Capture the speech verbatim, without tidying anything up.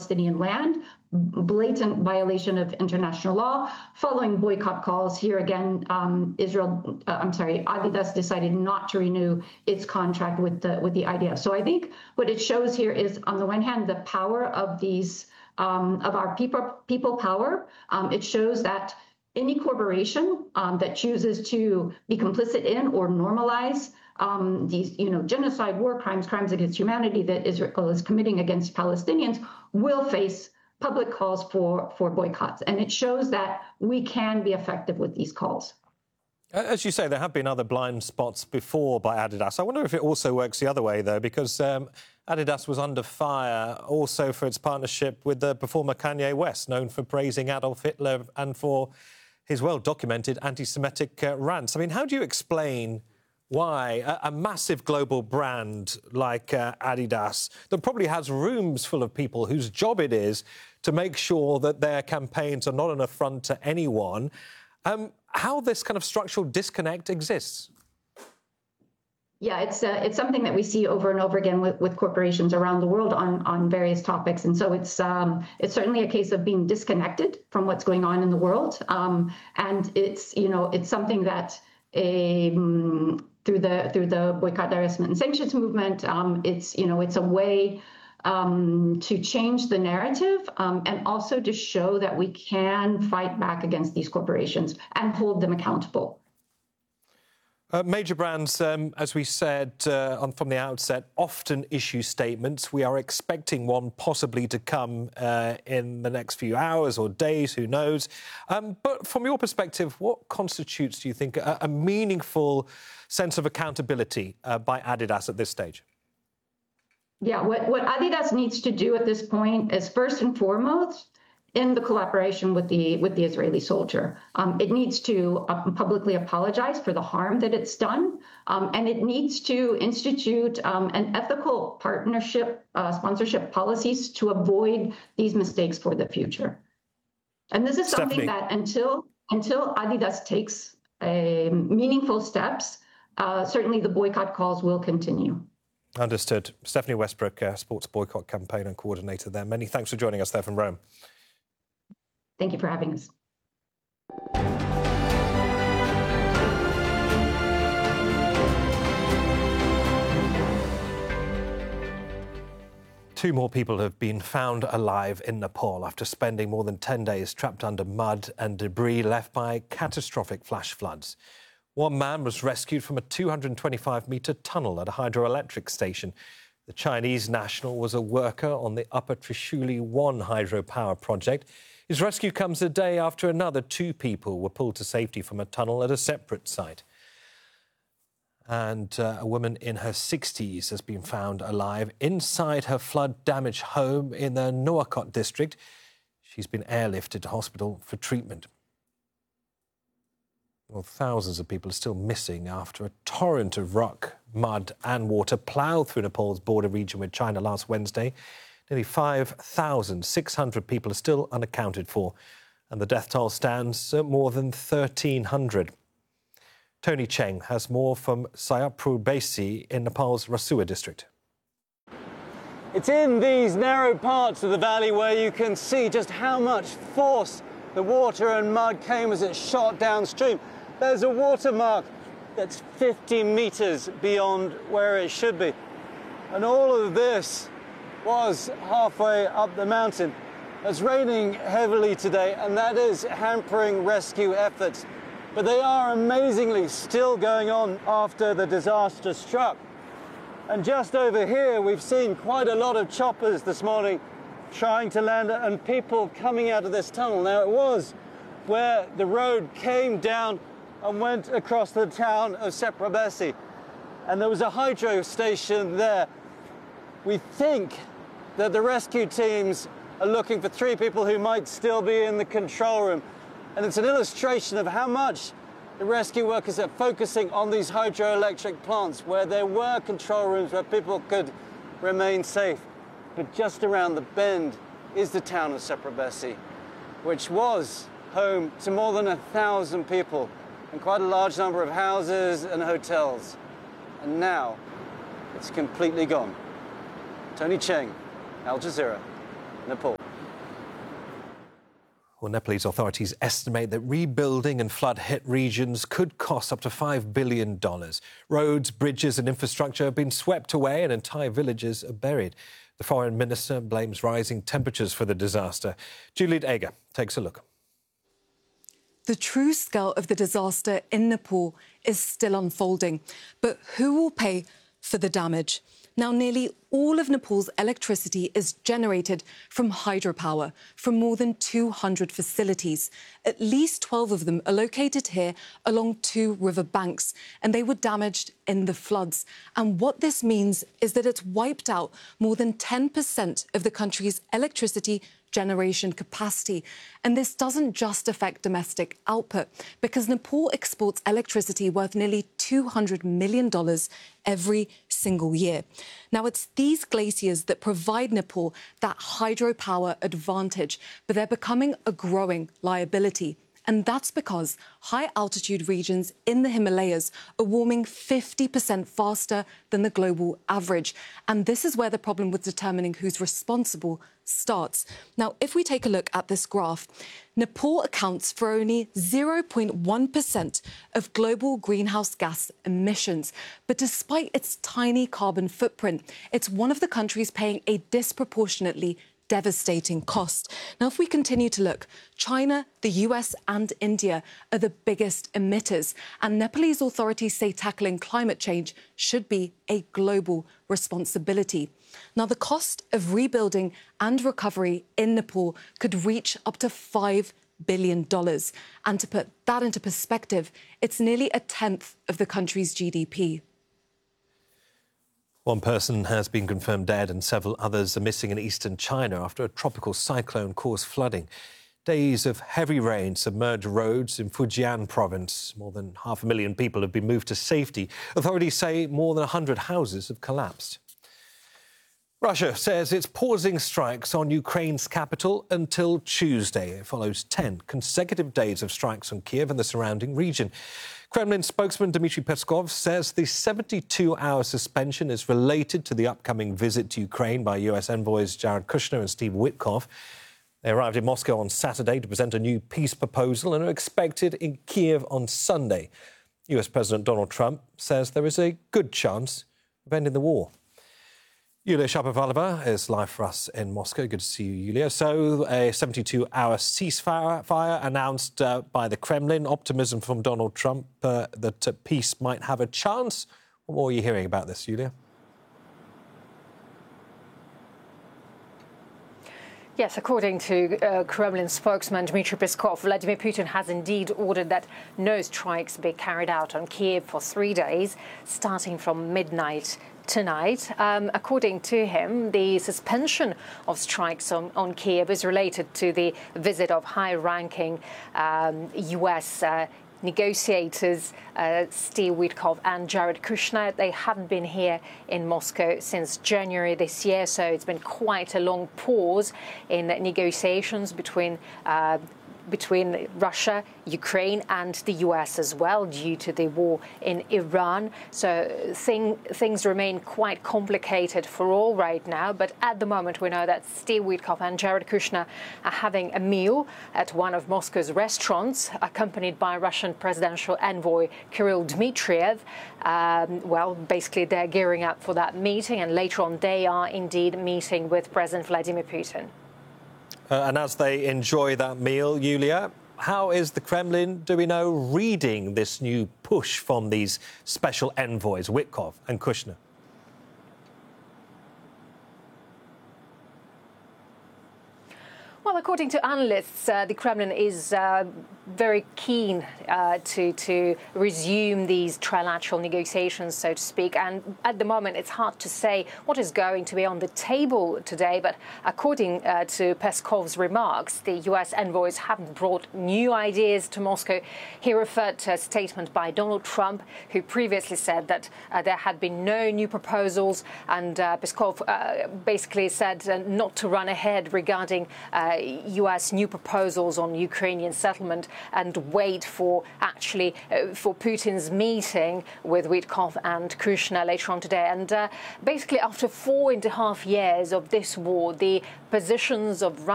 Palestinian land, blatant violation of international law. Following boycott calls, here again, um, Israel, uh, I'm sorry, Adidas decided not to renew its contract with the with the I D F. So I think what it shows here is, on the one hand, the power of these um, of our people people power. Um, it shows that any corporation um, that chooses to be complicit in or normalize um, these, you know, genocide, war crimes, crimes against humanity that Israel is committing against Palestinians will face public calls for, for boycotts. And it shows that we can be effective with these calls. As you say, there have been other blind spots before by Adidas. I wonder if it also works the other way, though, because um, Adidas was under fire also for its partnership with the performer Kanye West, known for praising Adolf Hitler and for his well-documented anti-Semitic uh, rants. I mean, how do you explain why a, a massive global brand like uh, Adidas, that probably has rooms full of people whose job it is to make sure that their campaigns are not an affront to anyone, um, how this kind of structural disconnect exists? Yeah, it's uh, it's something that we see over and over again with, with corporations around the world on, on various topics. And so it's um, it's certainly a case of being disconnected from what's going on in the world. Um, and it's, you know, it's something that um, through the through the boycott, divestment, and sanctions movement, um, it's, you know, it's a way um, to change the narrative um, and also to show that we can fight back against these corporations and hold them accountable. Uh, major brands, um, as we said uh, on, from the outset, often issue statements. We are expecting one possibly to come uh, in the next few hours or days, who knows. Um, but from your perspective, what constitutes, do you think, a, a meaningful sense of accountability uh, by Adidas at this stage? Yeah, what, what Adidas needs to do at this point is, first and foremost, in the collaboration with the with the Israeli soldier. Um, it needs to uh, publicly apologize for the harm that it's done, um, and it needs to institute um, an ethical partnership, uh, sponsorship policies to avoid these mistakes for the future. And this is something Stephanie. that until until Adidas takes uh, meaningful steps, uh, certainly the boycott calls will continue. Understood. Stephanie Westbrook, uh, Sports Boycott Campaign and Coordinator there. Many thanks for joining us there from Rome. Thank you for having us. Two more people have been found alive in Nepal after spending more than ten days trapped under mud and debris left by catastrophic flash floods. One man was rescued from a two hundred twenty-five metre tunnel at a hydroelectric station. The Chinese national was a worker on the Upper Trishuli one hydropower project. His rescue comes a day after another two people were pulled to safety from a tunnel at a separate site. And uh, a woman in her sixties has been found alive inside her flood-damaged home in the Nuwakot district. She's been airlifted to hospital for treatment. Well, thousands of people are still missing after a torrent of rock, mud and water ploughed through Nepal's border region with China last Wednesday. Nearly five thousand six hundred people are still unaccounted for, and the death toll stands at more than thirteen hundred. Tony Cheng has more from Sayapur Basi in Nepal's Rasua district. It's in these narrow parts of the valley where you can see just how much force the water and mud came as it shot downstream. There's a watermark that's fifty metres beyond where it should be. And all of this was halfway up the mountain. It's raining heavily today, and that is hampering rescue efforts. But they are amazingly still going on after the disaster struck. And just over here, we've seen quite a lot of choppers this morning trying to land and people coming out of this tunnel. Now, it was where the road came down and went across the town of Seprabesi. And there was a hydro station there. We think that the rescue teams are looking for three people who might still be in the control room. And it's an illustration of how much the rescue workers are focusing on these hydroelectric plants where there were control rooms where people could remain safe. But just around the bend is the town of Seprabesi, which was home to more than a thousand people and quite a large number of houses and hotels. And now it's completely gone. Tony Cheng, Al Jazeera. Nepal. Well, Nepalese authorities estimate that rebuilding in flood-hit regions could cost up to five billion dollars. Roads, bridges and infrastructure have been swept away and entire villages are buried. The foreign minister blames rising temperatures for the disaster. Juliet Eger takes a look. The true scale of the disaster in Nepal is still unfolding. But who will pay for the damage? Now, nearly all of Nepal's electricity is generated from hydropower from more than two hundred facilities. At least twelve of them are located here along two river banks, and they were damaged in the floods. And what this means is that it's wiped out more than ten percent of the country's electricity generation capacity. And this doesn't just affect domestic output, because Nepal exports electricity worth nearly two hundred million dollars every single year. Now, it's these glaciers that provide Nepal that hydropower advantage, but they're becoming a growing liability. And that's because high-altitude regions in the Himalayas are warming fifty percent faster than the global average. And this is where the problem with determining who's responsible starts. Now, if we take a look at this graph, Nepal accounts for only zero point one percent of global greenhouse gas emissions. But despite its tiny carbon footprint, it's one of the countries paying a disproportionately devastating cost. Now, if we continue to look, China, the U S and India are the biggest emitters, and Nepalese authorities say tackling climate change should be a global responsibility. Now, the cost of rebuilding and recovery in Nepal could reach up to five billion dollars. And to put that into perspective, it's nearly a tenth of the country's G D P. One person has been confirmed dead and several others are missing in eastern China after a tropical cyclone caused flooding. Days of heavy rain submerged roads in Fujian province. More than half a million people have been moved to safety. Authorities say more than one hundred houses have collapsed. Russia says it's pausing strikes on Ukraine's capital until Tuesday. It follows ten consecutive days of strikes on Kiev and the surrounding region. Kremlin spokesman Dmitry Peskov says the seventy-two hour suspension is related to the upcoming visit to Ukraine by U S envoys Jared Kushner and Steve Witkoff. They arrived in Moscow on Saturday to present a new peace proposal and are expected in Kiev on Sunday. U S President Donald Trump says there is a good chance of ending the war. Yulia Shapovalova is live for us in Moscow. Good to see you, Yulia. So, a seventy-two hour ceasefire fire announced uh, by the Kremlin. Optimism from Donald Trump uh, that uh, peace might have a chance. What more are you hearing about this, Yulia? Yes, according to uh, Kremlin spokesman Dmitry Peskov, Vladimir Putin has indeed ordered that no strikes be carried out on Kiev for three days, starting from midnight tonight. Um, according to him, the suspension of strikes on, on Kiev is related to the visit of high-ranking um, U S uh, negotiators, uh, Steve Witkoff and Jared Kushner. They haven't been here in Moscow since January this year, so it's been quite a long pause in negotiations between uh, between Russia, Ukraine and the U S as well, due to the war in Iran. So thing, things remain quite complicated for all right now. But at the moment, we know that Steve Witkoff and Jared Kushner are having a meal at one of Moscow's restaurants, accompanied by Russian presidential envoy Kirill Dmitriev. Um, well, basically, they're gearing up for that meeting, and later on, they are indeed meeting with President Vladimir Putin. Uh, and as they enjoy that meal, Yulia, how is the Kremlin, do we know, reading this new push from these special envoys, Witkoff and Kushner? Well, according to analysts, uh, the Kremlin is uh, very keen uh, to, to resume these trilateral negotiations, so to speak. And at the moment, it's hard to say what is going to be on the table today. But according uh, to Peskov's remarks, the U S envoys haven't brought new ideas to Moscow. He referred to a statement by Donald Trump, who previously said that uh, there had been no new proposals. And uh, Peskov uh, basically said uh, not to run ahead regarding uh, U S new proposals on Ukrainian settlement and wait for actually uh, for Putin's meeting with Witkoff and Kushner later on today. And uh, basically, after four and a half years of this war, the positions of